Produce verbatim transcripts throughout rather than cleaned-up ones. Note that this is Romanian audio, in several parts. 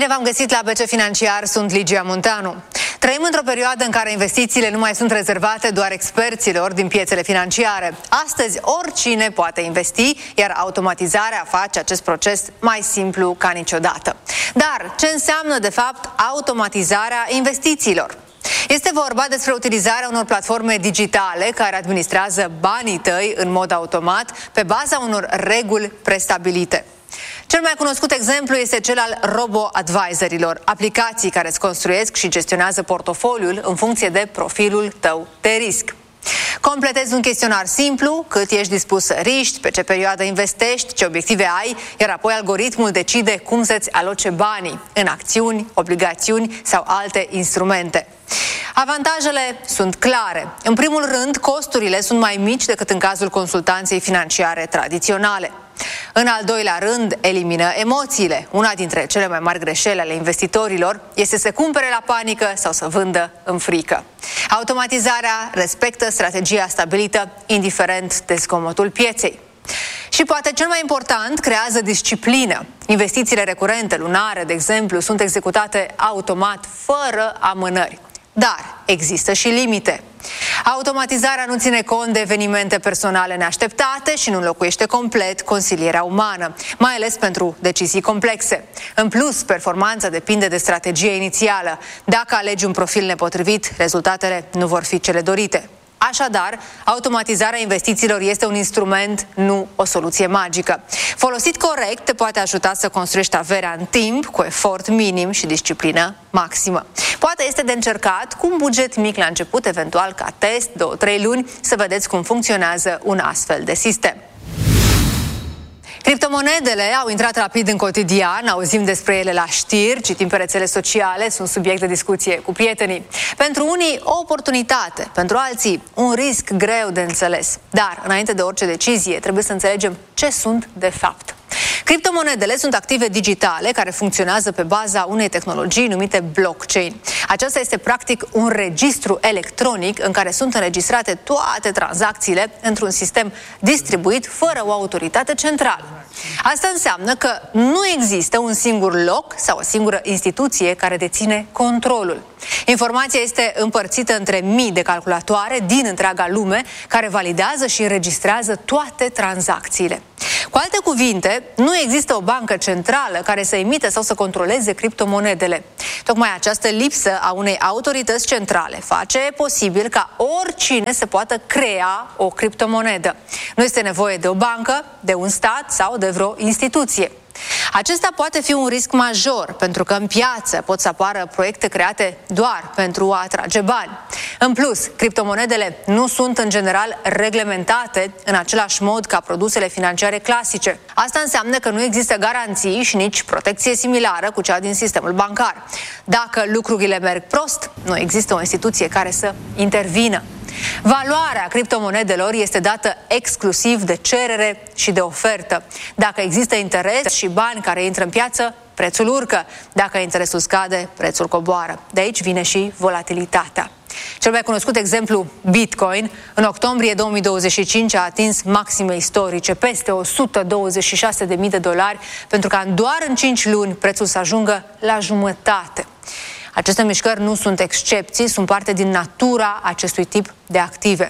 Bine v-am găsit la B C Financiar, sunt Ligia Munteanu. Trăim într-o perioadă în care investițiile nu mai sunt rezervate doar experților din piețele financiare. Astăzi oricine poate investi, iar automatizarea face acest proces mai simplu ca niciodată. Dar ce înseamnă de fapt automatizarea investițiilor? Este vorba despre utilizarea unor platforme digitale care administrează banii tăi în mod automat pe baza unor reguli prestabilite. Cel mai cunoscut exemplu este cel al robo-advisorilor, aplicații care îți construiesc și gestionează portofoliul în funcție de profilul tău de risc. Completezi un chestionar simplu, cât ești dispus să riști, pe ce perioadă investești, ce obiective ai, iar apoi algoritmul decide cum să-ți aloce banii în acțiuni, obligațiuni sau alte instrumente. Avantajele sunt clare. În primul rând, costurile sunt mai mici decât în cazul consultanței financiare tradiționale. În al doilea rând, elimină emoțiile. Una dintre cele mai mari greșeli ale investitorilor este să cumpere la panică sau să vândă în frică. Automatizarea respectă strategia stabilită, indiferent de zgomotul pieței. Și poate cel mai important, creează disciplină. Investițiile recurente, lunare, de exemplu, sunt executate automat, fără amânări. Dar există și limite. Automatizarea nu ține cont de evenimente personale neașteptate și nu înlocuiește complet consilierea umană, mai ales pentru decizii complexe. În plus, performanța depinde de strategia inițială. Dacă alegi un profil nepotrivit, rezultatele nu vor fi cele dorite. Așadar, automatizarea investițiilor este un instrument, nu o soluție magică. Folosit corect, te poate ajuta să construiești averea în timp, cu efort minim și disciplină maximă. Poate este de încercat cu un buget mic la început, eventual ca test, două, trei luni, să vedeți cum funcționează un astfel de sistem. Criptomonedele au intrat rapid în cotidian, auzim despre ele la știri, citim pe rețele sociale, sunt subiect de discuție cu prietenii. Pentru unii o oportunitate, pentru alții un risc greu de înțeles. Dar, înainte de orice decizie, trebuie să înțelegem ce sunt de fapt. Criptomonedele sunt active digitale care funcționează pe baza unei tehnologii numite blockchain. Aceasta este practic un registru electronic în care sunt înregistrate toate tranzacțiile într-un sistem distribuit fără o autoritate centrală. Asta înseamnă că nu există un singur loc sau o singură instituție care deține controlul. Informația este împărțită între mii de calculatoare din întreaga lume care validează și înregistrează toate tranzacțiile. Cu alte cuvinte, nu există o bancă centrală care să emite sau să controleze criptomonedele. Tocmai această lipsă a unei autorități centrale face posibil ca oricine să poată crea o criptomonedă. Nu este nevoie de o bancă, de un stat sau de vreo instituție. Acesta poate fi un risc major, pentru că în piață pot să apară proiecte create doar pentru a atrage bani. În plus, criptomonedele nu sunt în general reglementate în același mod ca produsele financiare clasice. Asta înseamnă că nu există garanții și nici protecție similară cu cea din sistemul bancar. Dacă lucrurile merg prost, nu există o instituție care să intervină. Valoarea criptomonedelor este dată exclusiv de cerere și de ofertă. Dacă există interes și bani care intră în piață, prețul urcă. Dacă interesul scade, prețul coboară. De aici vine și volatilitatea. Cel mai cunoscut exemplu, Bitcoin, în octombrie două mii douăzeci și cinci a atins maxime istorice, peste o sută douăzeci și șase de mii de dolari, pentru ca doar în cinci luni prețul să ajungă la jumătate. Aceste mișcări nu sunt excepții, sunt parte din natura acestui tip de active.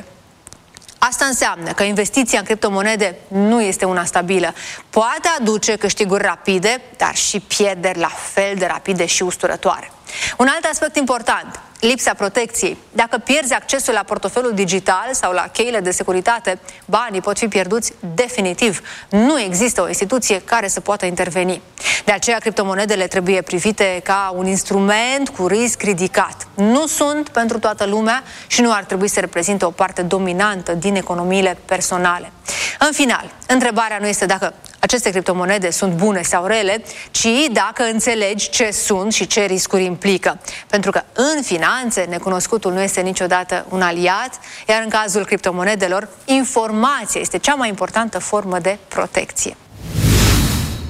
Asta înseamnă că investiția în criptomonede nu este una stabilă. Poate aduce câștiguri rapide, dar și pierderi la fel de rapide și usturătoare. Un alt aspect important, lipsa protecției. Dacă pierzi accesul la portofelul digital sau la cheile de securitate, banii pot fi pierduți definitiv. Nu există o instituție care să poată interveni. De aceea, criptomonedele trebuie privite ca un instrument cu risc ridicat. Nu sunt pentru toată lumea și nu ar trebui să reprezinte o parte dominantă din economiile personale. În final, întrebarea nu este dacă aceste criptomonede sunt bune sau rele, ci dacă înțelegi ce sunt și ce riscuri implică. Pentru că în finanțe, necunoscutul nu este niciodată un aliat, iar în cazul criptomonedelor, informația este cea mai importantă formă de protecție.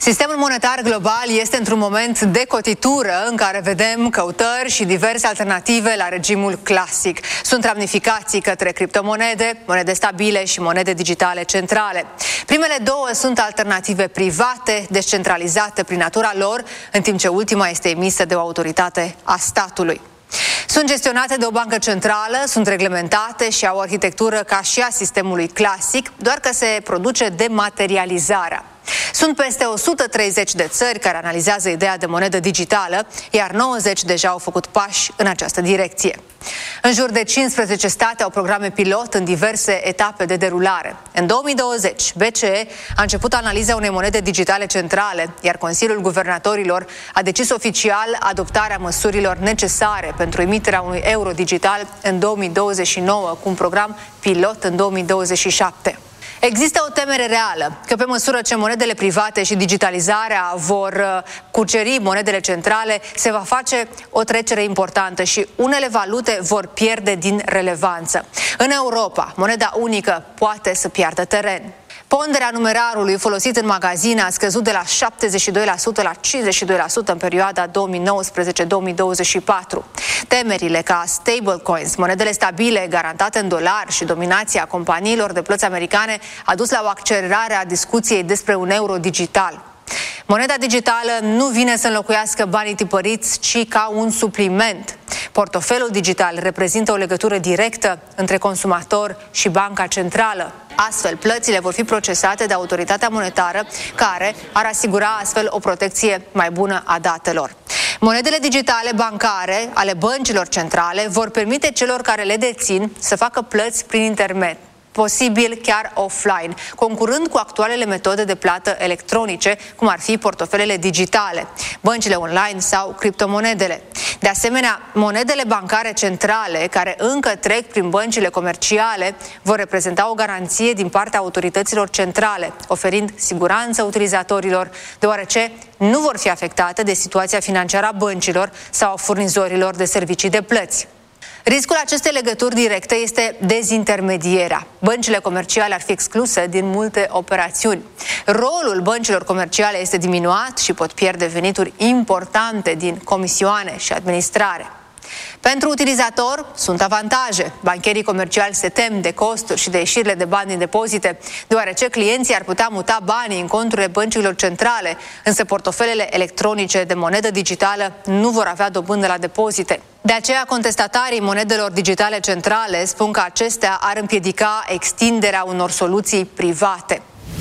Sistemul monetar global este într-un moment de cotitură în care vedem căutări și diverse alternative la regimul clasic. Sunt ramificații către criptomonede, monede stabile și monede digitale centrale. Primele două sunt alternative private, descentralizate prin natura lor, în timp ce ultima este emisă de o autoritate a statului. Sunt gestionate de o bancă centrală, sunt reglementate și au o arhitectură ca și a sistemului clasic, doar că se produce dematerializarea. Sunt peste o sută treizeci de țări care analizează ideea de monedă digitală, iar nouăzeci deja au făcut pași în această direcție. În jur de cincisprezece state au programe pilot în diverse etape de derulare. În două mii douăzeci, B C E a început analiza unei monede digitale centrale, iar Consiliul Guvernatorilor a decis oficial adoptarea măsurilor necesare pentru emiterea unui euro digital în două mii douăzeci și nouă, cu un program pilot în două mii douăzeci și șapte. Există o temere reală că pe măsură ce monedele private și digitalizarea vor cuceri monedele centrale, se va face o trecere importantă și unele valute vor pierde din relevanță. În Europa, moneda unică poate să piardă teren. Ponderea numerarului folosit în magazine a scăzut de la șaptezeci și doi la sută la cincizeci și doi la sută în perioada două mii nouăsprezece două mii douăzeci și patru. Temerile ca stablecoins, monedele stabile garantate în dolari și dominația companiilor de plăți americane a dus la o accelerare a discuției despre un euro digital. Moneda digitală nu vine să înlocuiască banii tipăriți, ci ca un supliment. Portofelul digital reprezintă o legătură directă între consumator și banca centrală. Astfel, plățile vor fi procesate de autoritatea monetară, care ar asigura astfel o protecție mai bună a datelor. Monedele digitale bancare ale băncilor centrale vor permite celor care le dețin să facă plăți prin internet, posibil chiar offline, concurând cu actualele metode de plată electronice, cum ar fi portofelele digitale, băncile online sau criptomonedele. De asemenea, monedele bancare centrale, care încă trec prin băncile comerciale, vor reprezenta o garanție din partea autorităților centrale, oferind siguranță utilizatorilor, deoarece nu vor fi afectate de situația financiară a băncilor sau a furnizorilor de servicii de plăți. Riscul acestei legături directe este dezintermedierea. Băncile comerciale ar fi excluse din multe operațiuni. Rolul băncilor comerciale este diminuat și pot pierde venituri importante din comisioane și administrare. Pentru utilizator sunt avantaje. Bancherii comerciali se tem de costuri și de ieșirile de bani din depozite, deoarece clienții ar putea muta banii în conturile băncilor centrale, însă portofelele electronice de monedă digitală nu vor avea dobândă la depozite. De aceea, contestatarii monedelor digitale centrale spun că acestea ar împiedica extinderea unor soluții private.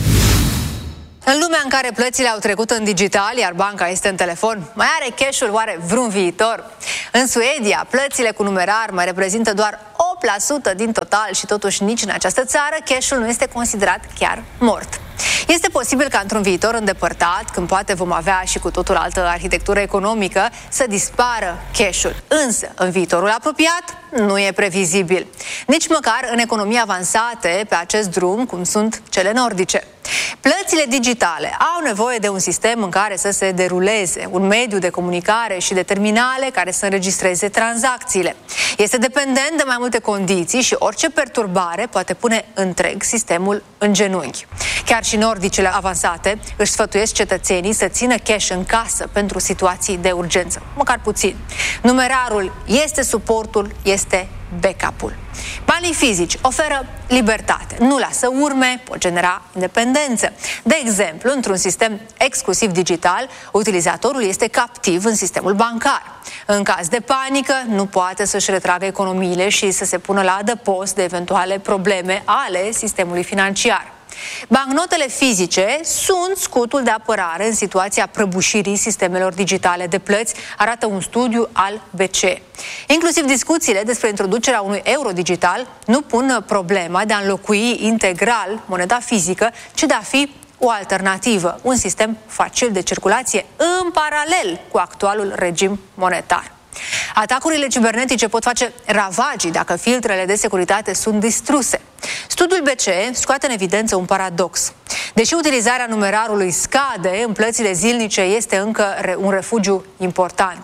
În lumea în care plățile au trecut în digital, iar banca este în telefon, mai are cash-ul oare vreun viitor? În Suedia, plățile cu numerar mai reprezintă doar opt la sută din total și totuși nici în această țară cash-ul nu este considerat chiar mort. Este posibil ca într-un viitor îndepărtat, când poate vom avea și cu totul altă arhitectură economică, să dispară cash-ul. Însă, în viitorul apropiat, nu e previzibil. Nici măcar în economii avansate pe acest drum, cum sunt cele nordice. Plățile digitale au nevoie de un sistem în care să se deruleze, un mediu de comunicare și de terminale care să înregistreze tranzacțiile. Este dependent de mai multe condiții și orice perturbare poate pune întreg sistemul în genunchi. Chiar și nordicele avansate își sfătuiesc cetățenii să țină cash în casă pentru situații de urgență, măcar puțin. Numerarul este suportul, este backup-ul. Banii fizici oferă libertate, nu lasă urme, pot genera independență. De exemplu, într-un sistem exclusiv digital, utilizatorul este captiv în sistemul bancar. În caz de panică, nu poate să-și retragă economiile și să se pună la adăpost de eventuale probleme ale sistemului financiar. Bancnotele fizice sunt scutul de apărare în situația prăbușirii sistemelor digitale de plăți, arată un studiu al B C E. Inclusiv discuțiile despre introducerea unui euro digital nu pun problema de a înlocui integral moneda fizică, ci de a fi o alternativă, un sistem facil de circulație în paralel cu actualul regim monetar. Atacurile cibernetice pot face ravagii dacă filtrele de securitate sunt distruse. Studiul B C E scoate în evidență un paradox. Deși utilizarea numerarului scade, în plățile zilnice este încă un refugiu important.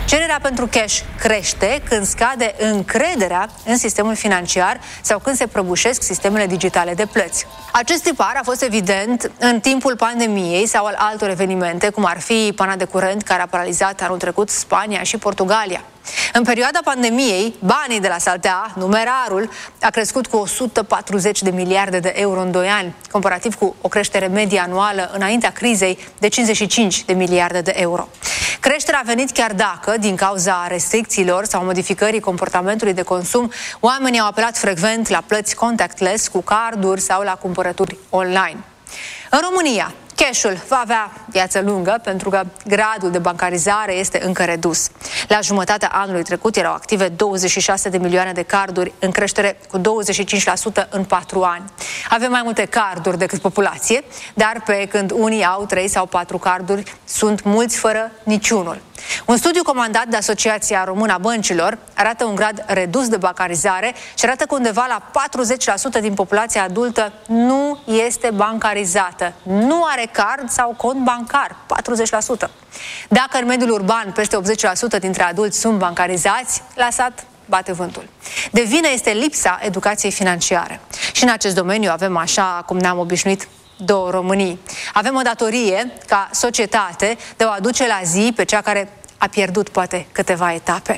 Cererea pentru cash crește când scade încrederea în sistemul financiar sau când se prăbușesc sistemele digitale de plăți. Acest tipar a fost evident în timpul pandemiei sau al altor evenimente, cum ar fi pana de curent care a paralizat anul trecut Spania și Portugalia. În perioada pandemiei, banii de la Saltea, numerarul, a crescut cu o sută patruzeci de miliarde de euro în doi ani, comparativ cu o creștere medie anuală înaintea crizei de cincizeci și cinci de miliarde de euro. Creșterea a venit chiar dacă, din cauza restricțiilor sau modificării comportamentului de consum, oamenii au apelat frecvent la plăți contactless cu carduri sau la cumpărături online. În România, cash-ul va avea viață lungă pentru că gradul de bancarizare este încă redus. La jumătatea anului trecut erau active douăzeci și șase de milioane de carduri, în creștere cu douăzeci și cinci la sută în patru ani. Avem mai multe carduri decât populație, dar pe când unii au trei sau patru carduri, sunt mulți fără niciunul. Un studiu comandat de Asociația Română a Băncilor arată un grad redus de bancarizare și arată că undeva la patruzeci la sută din populația adultă nu este bancarizată, nu are card sau cont bancar, patruzeci la sută. Dacă în mediul urban peste optzeci la sută dintre adulți sunt bancarizați, la sat bate vântul. De vină este lipsa educației financiare. Și în acest domeniu avem, așa cum ne-am obișnuit, două Românii. Avem o datorie ca societate de a aduce la zi pe cea care a pierdut poate câteva etape.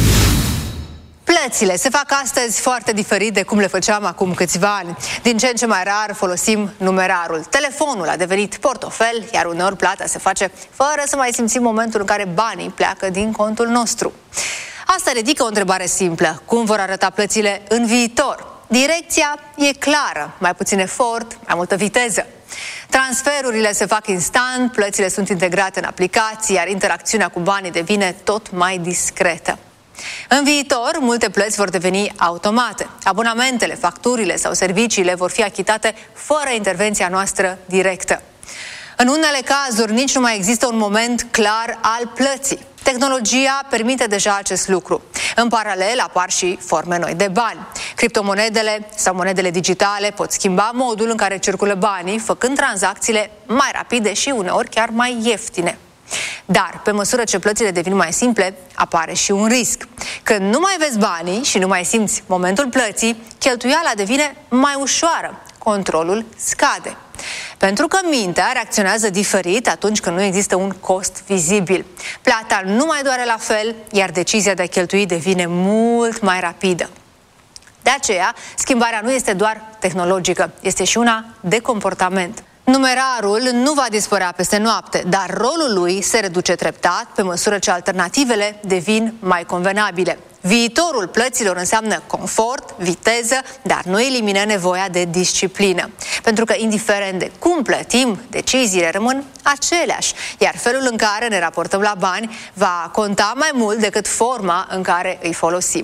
Plățile se fac astăzi foarte diferit de cum le făceam acum câțiva ani. Din ce în ce mai rar folosim numerarul. Telefonul a devenit portofel, iar uneori plata se face fără să mai simțim momentul în care banii pleacă din contul nostru. Asta ridică o întrebare simplă. Cum vor arăta plățile în viitor? Direcția e clară, mai puțin efort, mai multă viteză. Transferurile se fac instant, plățile sunt integrate în aplicații, iar interacțiunea cu banii devine tot mai discretă. În viitor, multe plăți vor deveni automate. Abonamentele, facturile sau serviciile vor fi achitate fără intervenția noastră directă. În unele cazuri, nici nu mai există un moment clar al plății. Tehnologia permite deja acest lucru. În paralel apar și forme noi de bani. Criptomonedele sau monedele digitale pot schimba modul în care circulă banii, făcând tranzacțiile mai rapide și uneori chiar mai ieftine. Dar, pe măsură ce plățile devin mai simple, apare și un risc. Când nu mai vezi banii și nu mai simți momentul plății, cheltuiala devine mai ușoară, controlul scade. Pentru că mintea reacționează diferit atunci când nu există un cost vizibil. Plata nu mai doare la fel, iar decizia de a cheltui devine mult mai rapidă. De aceea, schimbarea nu este doar tehnologică, este și una de comportament. Numerarul nu va dispărea peste noapte, dar rolul lui se reduce treptat pe măsură ce alternativele devin mai convenabile. Viitorul plăților înseamnă confort, viteză, dar nu elimină nevoia de disciplină. Pentru că, indiferent de cum plătim, deciziile rămân aceleași, iar felul în care ne raportăm la bani va conta mai mult decât forma în care îi folosim.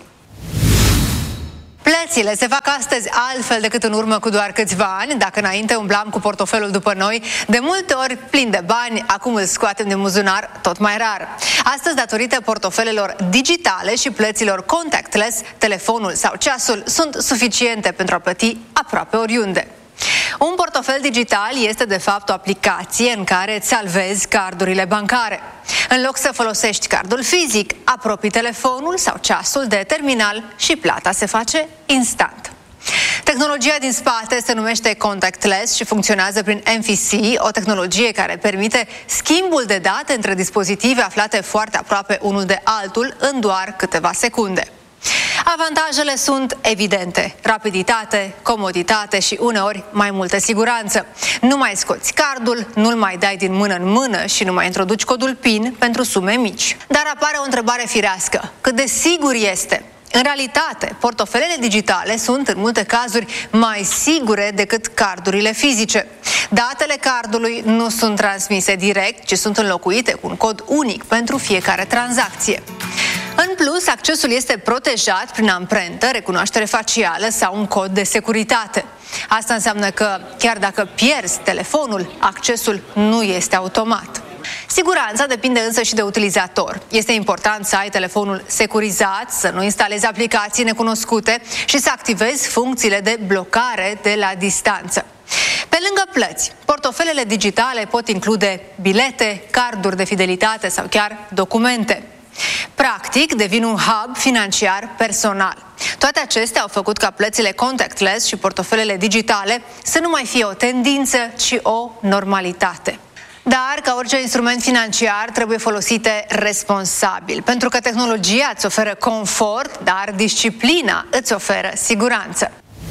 Plățile se fac astăzi altfel decât în urmă cu doar câțiva ani. Dacă înainte umblam cu portofelul după noi, de multe ori plin de bani, acum îl scoatem din buzunar tot mai rar. Astăzi, datorită portofelelor digitale și plăților contactless, telefonul sau ceasul sunt suficiente pentru a plăti aproape oriunde. Un portofel digital este de fapt o aplicație în care îți salvezi cardurile bancare. În loc să folosești cardul fizic, apropii telefonul sau ceasul de terminal și plata se face instant. Tehnologia din spate se numește contactless și funcționează prin M F C, o tehnologie care permite schimbul de date între dispozitive aflate foarte aproape unul de altul în doar câteva secunde. Avantajele sunt evidente: rapiditate, comoditate și uneori mai multă siguranță. Nu mai scoți cardul, nu-l mai dai din mână în mână și nu mai introduci codul PIN pentru sume mici. Dar apare o întrebare firească: cât de sigur este? În realitate, portofelele digitale sunt în multe cazuri mai sigure decât cardurile fizice. Datele cardului nu sunt transmise direct, ci sunt înlocuite cu un cod unic pentru fiecare tranzacție. În plus, accesul este protejat prin amprentă, recunoaștere facială sau un cod de securitate. Asta înseamnă că, chiar dacă pierzi telefonul, accesul nu este automat. Siguranța depinde însă și de utilizator. Este important să ai telefonul securizat, să nu instalezi aplicații necunoscute și să activezi funcțiile de blocare de la distanță. Pe lângă plăți, portofelele digitale pot include bilete, carduri de fidelitate sau chiar documente. Practic, devin un hub financiar personal. Toate acestea au făcut ca plățile contactless și portofelele digitale să nu mai fie o tendință, ci o normalitate. Dar, ca orice instrument financiar, trebuie folosite responsabil, pentru că tehnologia îți oferă confort, dar disciplina îți oferă siguranță.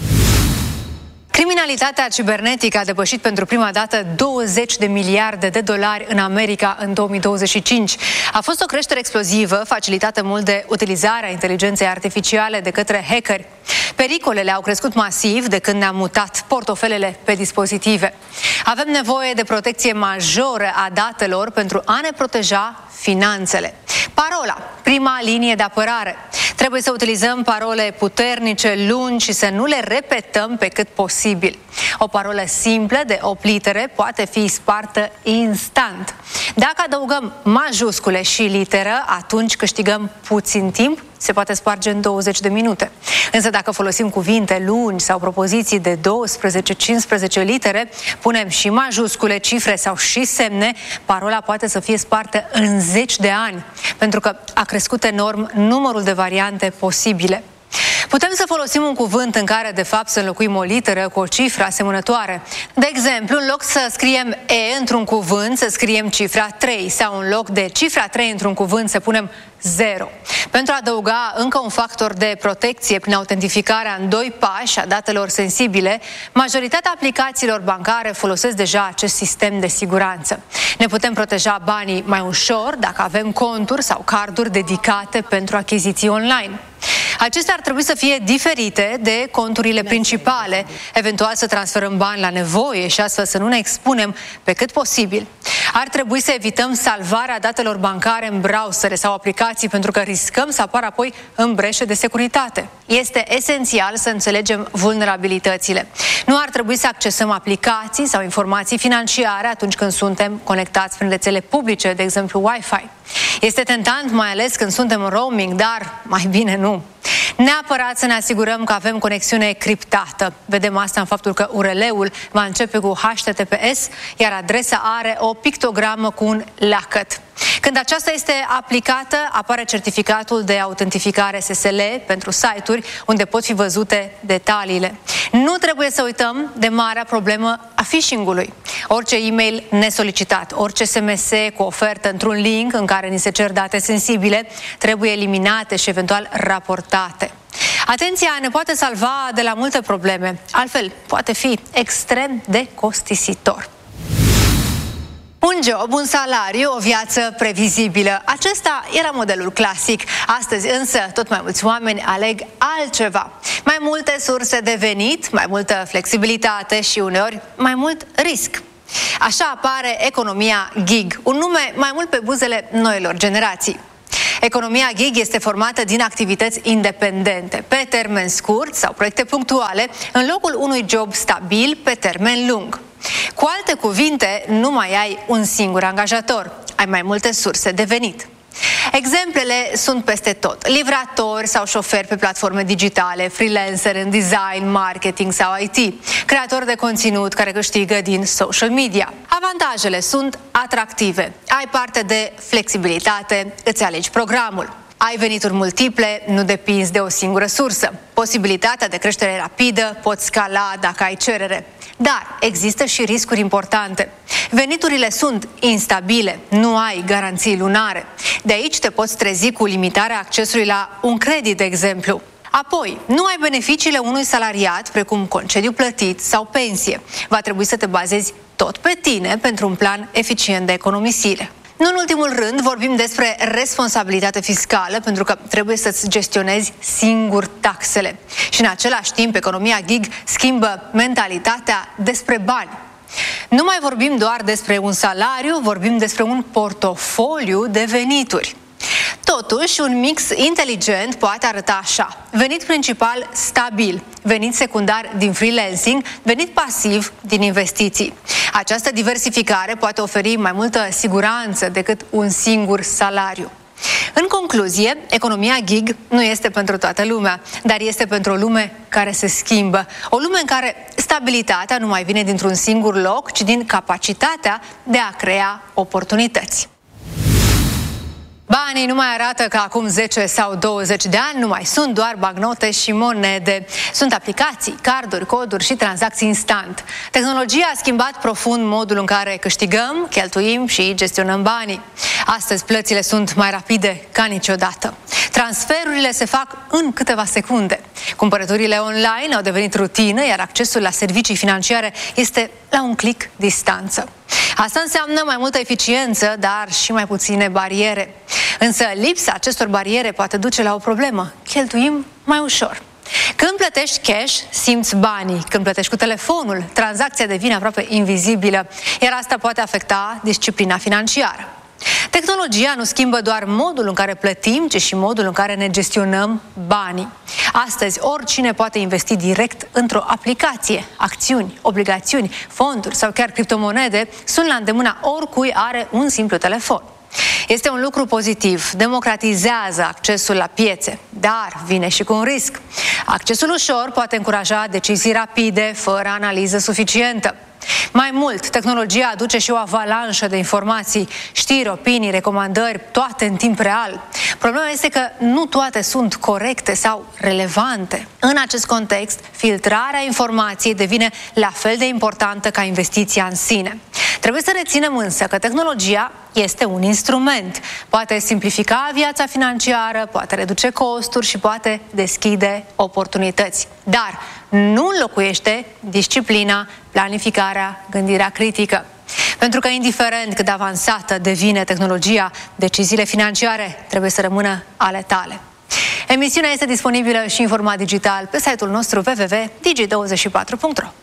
Criminalitatea cibernetică a depășit pentru prima dată douăzeci de miliarde de dolari în America în două mii douăzeci și cinci. A fost o creștere explozivă, facilitată mult de utilizarea inteligenței artificiale de către hackeri. Pericolele au crescut masiv de când ne-am mutat portofelele pe dispozitive. Avem nevoie de protecție majoră a datelor pentru a ne proteja finanțele. Parola, prima linie de apărare. Trebuie să utilizăm parole puternice, lungi și să nu le repetăm pe cât posibil. O parolă simplă de opt litere poate fi spartă instant. Dacă adăugăm majuscule și literă, atunci câștigăm puțin timp, se poate sparge în douăzeci de minute. Însă dacă folosim cuvinte lungi sau propoziții de douăsprezece cincisprezece litere, punem și majuscule, cifre sau și semne, parola poate să fie spartă în zeci de ani, pentru că a crescut enorm numărul de variante posibile. Putem să folosim un cuvânt în care, de fapt, să înlocuim o literă cu o cifră asemănătoare. De exemplu, în loc să scriem E într-un cuvânt, să scriem cifra trei, sau în loc de cifra trei într-un cuvânt, să punem zero. Pentru a adăuga încă un factor de protecție prin autentificarea în doi pași a datelor sensibile, majoritatea aplicațiilor bancare folosesc deja acest sistem de siguranță. Ne putem proteja banii mai ușor dacă avem conturi sau carduri dedicate pentru achiziții online. Acestea ar trebui să fie diferite de conturile principale, eventual să transferăm bani la nevoie și astfel să nu ne expunem pe cât posibil. Ar trebui să evităm salvarea datelor bancare în browsere sau aplicații pentru că riscăm să apară apoi în breșe de securitate. Este esențial să înțelegem vulnerabilitățile. Nu ar trebui să accesăm aplicații sau informații financiare atunci când suntem conectați prin rețele publice, de exemplu Wi-Fi. Este tentant, mai ales când suntem în roaming, dar mai bine nu. Neapărat să ne asigurăm că avem conexiune criptată. Vedem asta în faptul că U R L-ul va începe cu H T T P S, iar adresa are o pictogramă cu un lacăt. Când aceasta este aplicată, apare certificatul de autentificare S S L pentru site-uri unde pot fi văzute detaliile. Nu trebuie să uităm de marea problemă a phishing-ului. Orice e-mail nesolicitat, orice S M S cu ofertă într-un link în care ni se cer date sensibile, trebuie eliminate și eventual raportate. Atenția ne poate salva de la multe probleme, altfel poate fi extrem de costisitor. Un job, un salariu, o viață previzibilă. Acesta era modelul clasic. Astăzi însă tot mai mulți oameni aleg altceva. Mai multe surse de venit, mai multă flexibilitate și uneori mai mult risc. Așa apare economia gig, un nume mai mult pe buzele noilor generații. Economia gig este formată din activități independente, pe termen scurt sau proiecte punctuale, în locul unui job stabil pe termen lung. Cu alte cuvinte, nu mai ai un singur angajator, ai mai multe surse de venit. Exemplele sunt peste tot. Livratori sau șoferi pe platforme digitale, freelancer în design, marketing sau I T, creatori de conținut care câștigă din social media. Avantajele sunt atractive. Ai parte de flexibilitate, îți alegi programul. Ai venituri multiple, nu depinzi de o singură sursă. Posibilitatea de creștere rapidă, poți scala dacă ai cerere. Dar există și riscuri importante. Veniturile sunt instabile, nu ai garanții lunare. De aici te poți trezi cu limitarea accesului la un credit, de exemplu. Apoi, nu ai beneficiile unui salariat, precum concediu plătit sau pensie. Va trebui să te bazezi tot pe tine pentru un plan eficient de economisire. Nu în ultimul rând, vorbim despre responsabilitate fiscală, pentru că trebuie să-ți gestionezi singur taxele. Și în același timp, economia gig schimbă mentalitatea despre bani. Nu mai vorbim doar despre un salariu, vorbim despre un portofoliu de venituri. Totuși, un mix inteligent poate arăta așa: venit principal stabil, venit secundar din freelancing, venit pasiv din investiții. Această diversificare poate oferi mai multă siguranță decât un singur salariu. În concluzie, economia gig nu este pentru toată lumea, dar este pentru o lume care se schimbă. O lume în care stabilitatea nu mai vine dintr-un singur loc, ci din capacitatea de a crea oportunități. Banii nu mai arată ca acum zece sau douăzeci de ani, nu mai sunt doar bagnote și monede. Sunt aplicații, carduri, coduri și tranzacții instant. Tehnologia a schimbat profund modul în care câștigăm, cheltuim și gestionăm banii. Astăzi plățile sunt mai rapide ca niciodată. Transferurile se fac în câteva secunde. Cumpărăturile online au devenit rutină, iar accesul la servicii financiare este la un click distanță. Asta înseamnă mai multă eficiență, dar și mai puține bariere. Însă lipsa acestor bariere poate duce la o problemă. Cheltuim mai ușor. Când plătești cash, simți banii. Când plătești cu telefonul, tranzacția devine aproape invizibilă, iar asta poate afecta disciplina financiară. Tehnologia nu schimbă doar modul în care plătim, ci și modul în care ne gestionăm banii. Astăzi, oricine poate investi direct într-o aplicație. Acțiuni, obligațiuni, fonduri sau chiar criptomonede sunt la îndemâna oricui are un simplu telefon. Este un lucru pozitiv, democratizează accesul la piețe, dar vine și cu un risc. Accesul ușor poate încuraja decizii rapide, fără analiză suficientă. Mai mult, tehnologia aduce și o avalanșă de informații, știri, opinii, recomandări, toate în timp real. Problema este că nu toate sunt corecte sau relevante. În acest context, filtrarea informației devine la fel de importantă ca investiția în sine. Trebuie să reținem însă că tehnologia este un instrument. Poate simplifica viața financiară, poate reduce costuri și poate deschide oportunități. Dar nu înlocuiește disciplina, planificarea, gândirea critică. Pentru că indiferent cât de avansată devine tehnologia, deciziile financiare trebuie să rămână ale tale. Emisiunea este disponibilă și în format digital pe site-ul nostru w w w punct digi douăzeci și patru punct ro.